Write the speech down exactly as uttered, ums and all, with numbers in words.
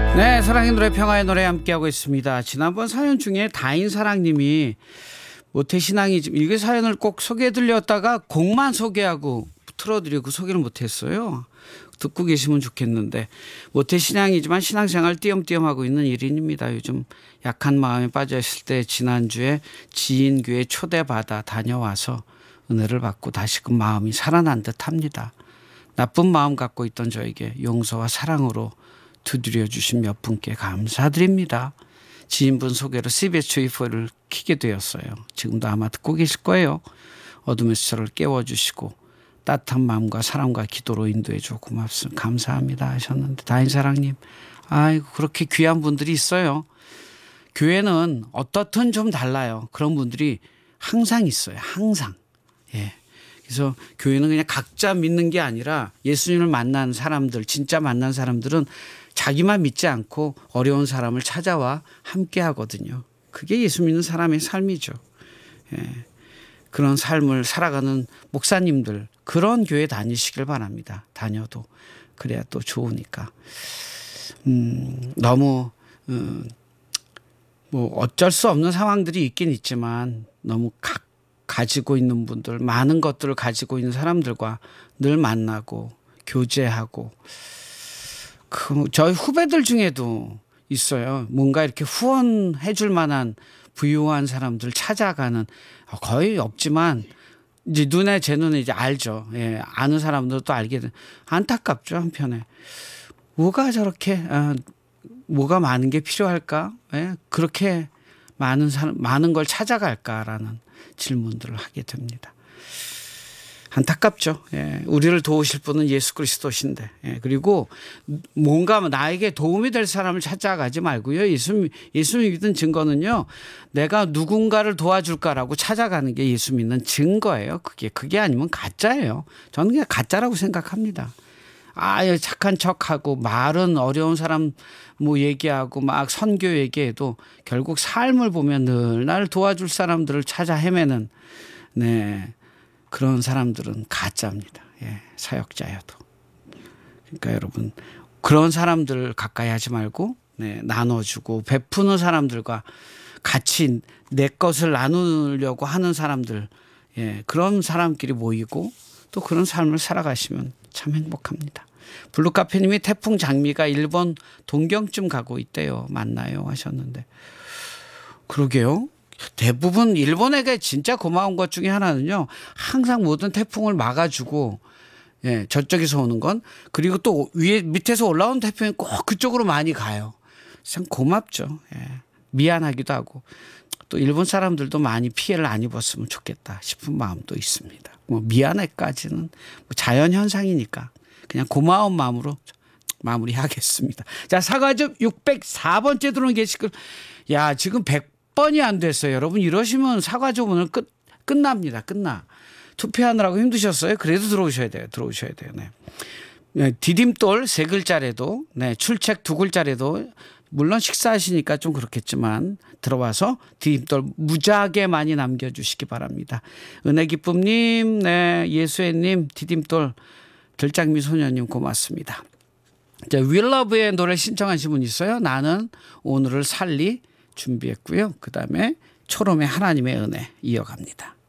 네, 사랑의 노래, 평화의 노래 함께하고 있습니다. 지난번 사연 중에 다인사랑님이 모태신앙이즘 이게 사연을 꼭 소개해드렸다가 곡만 소개하고 틀어드리고 소개를 못했어요. 듣고 계시면 좋겠는데 모태신앙이지만 신앙생활 띄엄띄엄 하고 있는 일인입니다. 요즘 약한 마음에 빠져있을 때 지난주에 지인교회 초대받아 다녀와서 은혜를 받고 다시금 마음이 살아난 듯합니다. 나쁜 마음 갖고 있던 저에게 용서와 사랑으로 두드려 주신 몇 분께 감사드립니다. 지인분 소개로 씨비에스 조이포를 켜게 되었어요. 지금도 아마 듣고 계실 거예요. 어둠에서 저를 깨워주시고 따뜻한 마음과 사랑과 기도로 인도해 주고 고맙습니다. 감사합니다 하셨는데 다인사랑님, 아이고 그렇게 귀한 분들이 있어요. 교회는 어떻든 좀 달라요. 그런 분들이 항상 있어요. 항상. 예. 그래서 교회는 그냥 각자 믿는 게 아니라 예수님을 만난 사람들, 진짜 만난 사람들은 자기만 믿지 않고 어려운 사람을 찾아와 함께 하거든요. 그게 예수 믿는 사람의 삶이죠. 예. 그런 삶을 살아가는 목사님들, 그런 교회 다니시길 바랍니다. 다녀도. 그래야 또 좋으니까. 음, 너무 음, 뭐 어쩔 수 없는 상황들이 있긴 있지만 너무 각 가지고 있는 분들, 많은 것들을 가지고 있는 사람들과 늘 만나고 교제하고, 그 저희 후배들 중에도 있어요. 뭔가 이렇게 후원해 줄 만한 부유한 사람들 찾아가는, 거의 없지만 이제 눈에 제 눈에 이제 알죠. 예, 아는 사람들도 알게 된, 안타깝죠 한편에. 뭐가 저렇게 어, 뭐가 많은 게 필요할까? 예, 그렇게 많은 사람 많은 걸 찾아갈까라는 질문들을 하게 됩니다. 안타깝죠. 예, 우리를 도우실 분은 예수 그리스도신데, 예, 그리고 뭔가 나에게 도움이 될 사람을 찾아가지 말고요. 예수, 예수 믿는 증거는요, 내가 누군가를 도와줄까라고 찾아가는 게 예수 믿는 증거예요. 그게 그게 아니면 가짜예요. 저는 그냥 가짜라고 생각합니다. 아, 착한 척하고 말은 어려운 사람 뭐 얘기하고 막 선교 얘기해도 결국 삶을 보면 늘 나를 도와줄 사람들을 찾아 헤매는, 네, 그런 사람들은 가짜입니다. 예, 사역자여도. 그러니까 여러분, 그런 사람들 가까이 하지 말고, 네, 나눠주고 베푸는 사람들과 같이 내 것을 나누려고 하는 사람들, 예, 그런 사람끼리 모이고 또 그런 삶을 살아가시면 참 행복합니다. 블루카페님이 태풍 장미가 일본 동경쯤 가고 있대요. 맞나요? 하셨는데. 그러게요. 대부분 일본에게 진짜 고마운 것 중에 하나는요, 항상 모든 태풍을 막아주고, 예, 저쪽에서 오는 건, 그리고 또 위에 밑에서 올라온 태풍이 꼭 그쪽으로 많이 가요. 참 고맙죠. 예, 미안하기도 하고, 또 일본 사람들도 많이 피해를 안 입었으면 좋겠다 싶은 마음도 있습니다. 뭐 미안해까지는 뭐 자연 현상이니까 그냥 고마운 마음으로 마무리하겠습니다. 자, 사과즙 육백사 번째 들어온 게시글. 야, 지금 백 번이 안 됐어요. 여러분 이러시면 사과즙 오늘 끝 끝납니다. 끝나. 투표하느라고 힘드셨어요? 그래도 들어오셔야 돼요. 들어오셔야 돼요. 네. 디딤돌 세 글자래도, 네, 출첵 두 글자래도, 물론 식사하시니까 좀 그렇겠지만 들어와서 디딤돌 무지하게 많이 남겨주시기 바랍니다. 은혜기쁨님, 네, 예수애님, 디딤돌, 들장미 소녀님 고맙습니다. 이제 윌러브의 노래 신청하신 분 있어요. 나는 오늘을 살리 준비했고요. 그다음에 초롬의 하나님의 은혜 이어갑니다.